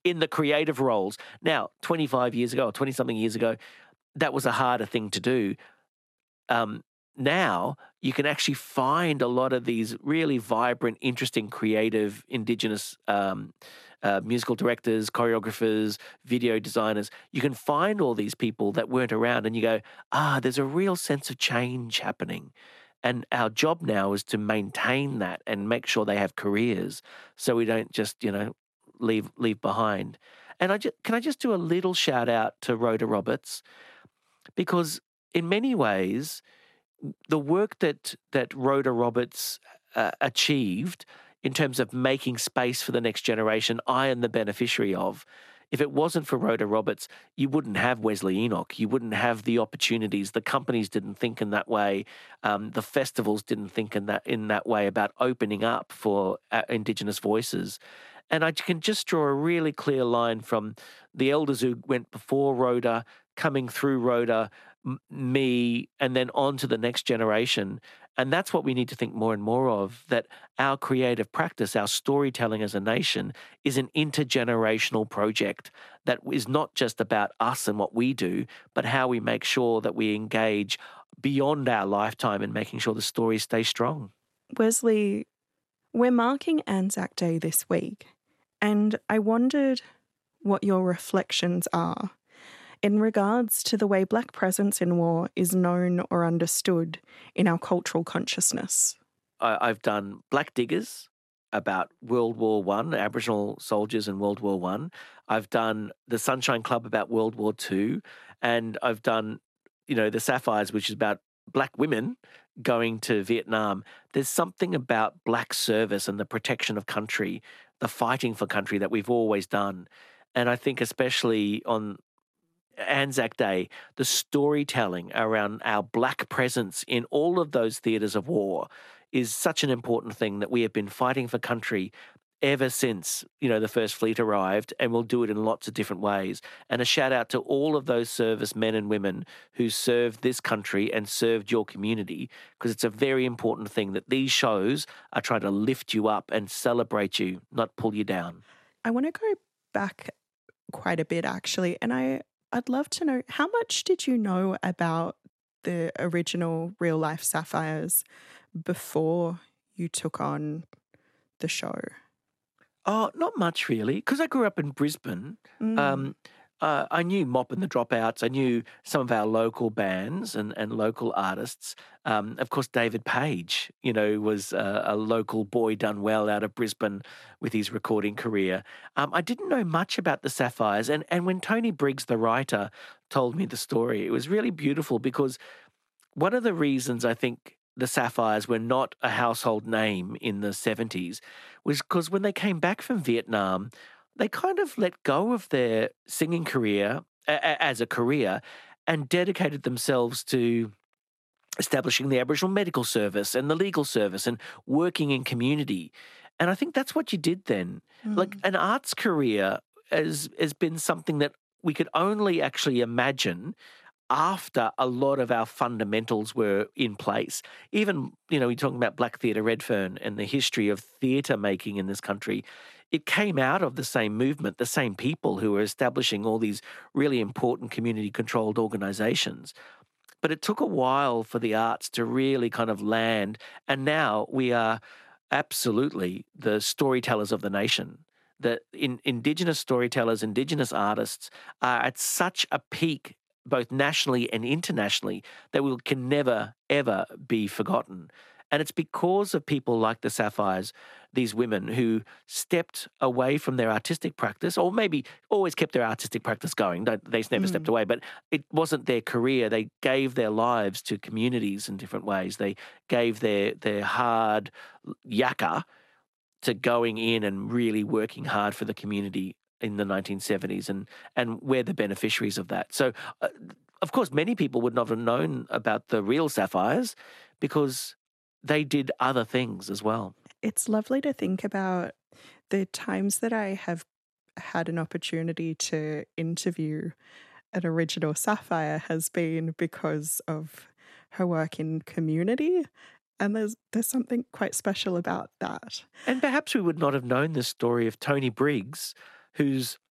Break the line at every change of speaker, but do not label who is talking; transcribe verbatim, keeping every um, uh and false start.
in the creative roles. Now, twenty-five years ago or twenty-something years ago, that was a harder thing to do. Um, now you can actually find a lot of these really vibrant, interesting, creative Indigenous um, uh, musical directors, choreographers, video designers. You can find all these people that weren't around, and you go, ah, there's a real sense of change happening. And our job now is to maintain that and make sure they have careers, so we don't just, you know, leave leave behind. And I just, can I just do a little shout out to Rhoda Roberts, because in many ways the work that that Rhoda Roberts uh, achieved in terms of making space for the next generation, I am the beneficiary of. If it wasn't for Rhoda Roberts, you wouldn't have Wesley Enoch. You wouldn't have the opportunities. The companies didn't think in that way. Um, the festivals didn't think in that in that way about opening up for uh, Indigenous voices. And I can just draw a really clear line from the elders who went before Rhoda, coming through Rhoda, m- me, and then on to the next generation. And that's what we need to think more and more of, that our creative practice, our storytelling as a nation, is an intergenerational project that is not just about us and what we do, but how we make sure that we engage beyond our lifetime in making sure the stories stay strong.
Wesley, we're marking Anzac Day this week, and I wondered what your reflections are in regards to the way Black presence in war is known or understood in our cultural consciousness.
I, I've done Black Diggers about World War One, Aboriginal soldiers in World War One. I've done the Sunshine Club about World War Two, and I've done, you know, the Sapphires, which is about Black women going to Vietnam. There's something about Black service and the protection of country, the fighting for country that we've always done. And I think especially on Anzac Day, the storytelling around our Black presence in all of those theatres of war is such an important thing, that we have been fighting for country ever since, you know, the First Fleet arrived, and we'll do it in lots of different ways. And a shout out to all of those service men and women who served this country and served your community, because it's a very important thing that these shows are trying to lift you up and celebrate you, not pull you down.
I want to go back quite a bit, actually, and I I'd love to know, how much did you know about the original real life Sapphires before you took on the show?
Oh, not much really, because I grew up in Brisbane.
Mm.
Um, uh, I knew Mop and the Dropouts. I knew some of our local bands and, and local artists. Um, of course, David Page, you know, was a, a local boy done well out of Brisbane with his recording career. Um, I didn't know much about the Sapphires. And, and when Tony Briggs, the writer, told me the story, it was really beautiful, because one of the reasons I think the Sapphires were not a household name in the seventies was because when they came back from Vietnam, they kind of let go of their singing career a- a- as a career and dedicated themselves to establishing the Aboriginal Medical Service and the legal service and working in community. And I think that's what you did then. Like,
Mm.
an arts career has, has been something that we could only actually imagine after a lot of our fundamentals were in place. Even, you know, we're talking about Black Theatre Redfern and the history of theatre making in this country. It came out of the same movement, the same people who were establishing all these really important community-controlled organisations. But it took a while for the arts to really kind of land, and now we are absolutely the storytellers of the nation. The in, Indigenous storytellers, Indigenous artists are at such a peak, both nationally and internationally, that we can never, ever be forgotten. And it's because of people like the Sapphires, these women who stepped away from their artistic practice, or maybe always kept their artistic practice going. They they never stepped
Mm.
away, but it wasn't their career. They gave their lives to communities in different ways. They gave their their hard yakka to going in and really working hard for the community in the nineteen seventies, and and we're the beneficiaries of that. So, uh, of course, many people would not have known about the real Sapphires because they did other things as well.
It's lovely to think about the times that I have had an opportunity to interview an original Sapphire has been because of her work in community. And there's there's something quite special about that.
And perhaps we would not have known the story of Tony Briggs, who's